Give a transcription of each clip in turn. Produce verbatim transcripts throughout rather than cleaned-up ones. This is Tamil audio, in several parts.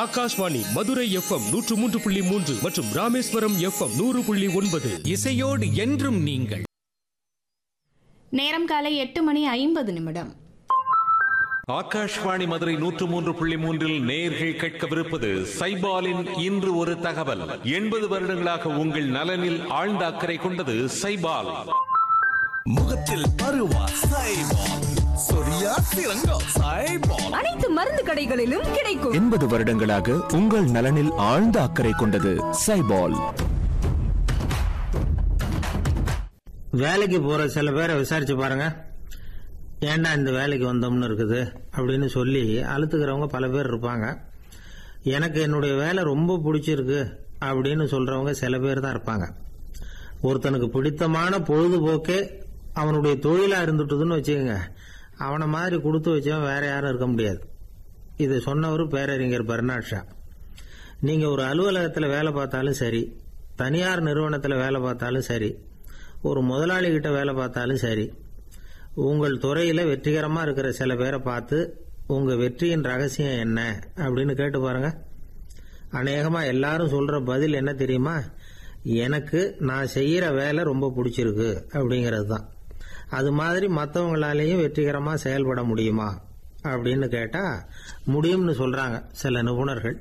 ஆகாஷ்வாணி மதுரை எஃப்எம் நூற்று மூன்று புள்ளி மூன்று மற்றும் ராமேஸ்வரம் எஃப்எம் நூறு புள்ளி ஒன்பது. இசையோடு என்றும் நீங்கள். நேரம் காலை எட்டு மணி ஐம்பது நிமிடம். ஆகாஷ்வாணி மதுரை நூற்று மூன்று புள்ளி மூன்றில் நேயர்கள் கேட்கவிருப்பது சைபாலின் இன்று ஒரு தகவல். எண்பது வருடங்களாக உங்கள் நலனில் ஆழ்ந்த அக்கறை கொண்டது சைபால். முகத்தில் பருவா சைபால், சொரியா சிறங்கா சைபால், அனைத்து மருந்து கடைகளிலும் கிடைக்கும். எண்பது வருடங்களாக உங்கள் நலனில் ஆழ்ந்த அக்கறை கொண்டது சைபால். வேலைக்கு போற சில பேரை விசாரிச்சு பாருங்க. ஏண்டா இந்த வேலைக்கு வந்தோம்னு இருக்குது அப்படின்னு சொல்லி அழுத்துக்கிறவங்க பல பேர் இருப்பாங்க. எனக்கு என்னுடைய வேலை ரொம்ப பிடிச்சிருக்கு அப்படின்னு சொல்றவங்க சில பேர் தான் இருப்பாங்க. ஒருத்தனுக்கு பிடித்தமான பொழுதுபோக்கே அவனுடைய தொழிலா இருந்துட்டுதுன்னு வச்சுக்கோங்க, அவனை மாதிரி கொடுத்து வச்சவன் வேற யாரும் இருக்க முடியாது. இது சொன்னவர் பேரறிஞர் பெர்னாட் ஷா. நீங்க ஒரு அலுவலகத்தில் வேலை பார்த்தாலும் சரி, தனியார் நிறுவனத்தில் வேலை பார்த்தாலும் சரி, ஒரு முதலாளி கிட்ட வேலை பார்த்தாலும் சரி, உங்கள் துறையில வெற்றிகரமா இருக்கிற சில பேரை பார்த்து உங்க வெற்றியின் ரகசியம் என்ன அப்படின்னு கேட்டு பாருங்க. அநேகமா எல்லாரும் சொல்ற பதில் என்ன தெரியுமா? எனக்கு நான் செய்யற வேலை ரொம்ப பிடிச்சிருக்கு அப்படிங்கிறது தான். அது மாதிரி மற்றவங்களாலேயும் வெற்றிகரமா செயல்பட முடியுமா அப்படின்னு கேட்டா முடியும்னு சொல்றாங்க சில நிபுணர்கள்.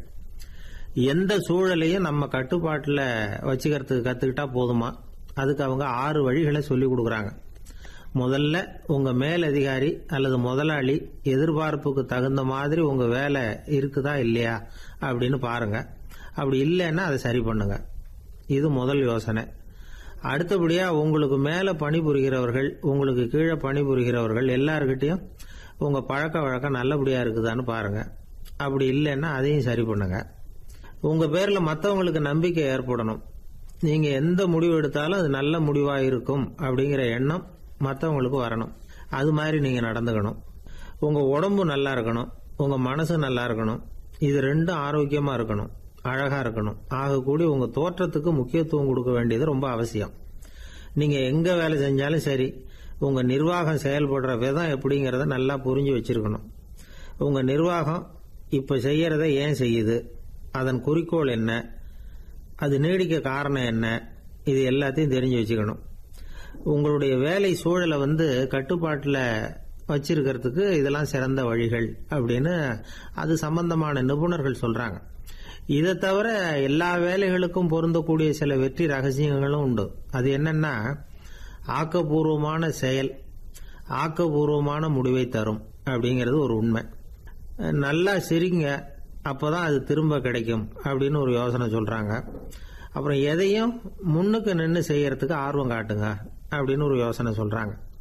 எந்த சூழலையும் நம்ம கட்டுப்பாட்டில் வச்சுக்கிறதுக்கு கத்துக்கிட்டா போதுமா? அதுக்கு அவங்க ஆறு வழிகளை சொல்லி கொடுக்குறாங்க. முதல்ல உங்க மேலதிகாரி அல்லது முதலாளி எதிர்பார்ப்புக்கு தகுந்த மாதிரி உங்க வேலை இருக்குதா இல்லையா அப்படின்னு பாருங்க. அப்படி இல்லைன்னா அதை சரி பண்ணுங்க. இது முதல் யோசனை. அடுத்தபடியா உங்களுக்கு மேல பணிபுரிகிறவர்கள், உங்களுக்கு கீழே பணிபுரிகிறவர்கள் எல்லார்கிட்டையும் உங்க பழக்க வழக்கம் நல்லபடியா இருக்குதான்னு பாருங்க. அப்படி இல்லைன்னா அதையும் சரி பண்ணுங்க. உங்க பேர்ல மற்றவங்களுக்கு நம்பிக்கை ஏற்படணும். நீங்க எந்த முடிவு எடுத்தாலும் அது நல்ல முடிவா இருக்கும் அப்படிங்கிற எண்ணம் மற்றவங்களுக்கு வரணும். அது மாதிரி நீங்க நடந்துக்கணும். உங்க உடம்பு நல்லா இருக்கணும், உங்க மனசு நல்லா இருக்கணும். இது ரெண்டும் ஆரோக்கியமா இருக்கணும், அழகா இருக்கணும். ஆகக்கூடி உங்க தோற்றத்துக்கு முக்கியத்துவம் கொடுக்க வேண்டியது ரொம்ப அவசியம். நீங்க எங்க வேலை செஞ்சாலும் சரி, உங்க நிர்வாகம் செயல்படுற விதம் எப்படிங்கிறத நல்லா புரிஞ்சு வச்சிருக்கணும். உங்க நிர்வாகம் இப்ப செய்யறத ஏன் செய்யுது, அதன் குறிக்கோள் என்ன, அது நீடிக்க காரணம் என்ன, இது எல்லாத்தையும் தெரிஞ்சு வச்சுக்கணும். உங்களுடைய வேலை சூழலை வந்து கட்டுப்பாட்டில் வச்சிருக்கிறதுக்கு இதெல்லாம் சிறந்த வழிகள் அப்படின்னு அது சம்பந்தமான நிபுணர்கள் சொல்றாங்க. இதை தவிர எல்லா வேலைகளுக்கும் பொருந்தக்கூடிய சில வெற்றி ரகசியங்களும் உண்டு. அது என்னன்னா, ஆக்கப்பூர்வமான செயல் ஆக்கப்பூர்வமான முடிவை தரும் அப்படிங்கிறது ஒரு உண்மை. நல்லா சிரிங்க, அப்பதான் அது திரும்ப கிடைக்கும் அப்படின்னு ஒரு யோசனை சொல்றாங்க. அப்புறம் எதையும் முன்னுக்கு நின்று செய்யறதுக்கு ஆர்வம் காட்டுங்க அப்படின்னு ஒரு யோசனை சொல்றாங்க.